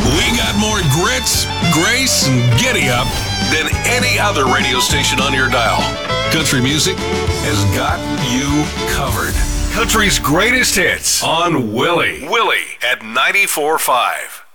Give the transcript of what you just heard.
We got more grits, grace, and giddy up than any other radio station on your dial. Country music has got you covered. Country's greatest hits on Willie. Willie at 94.5.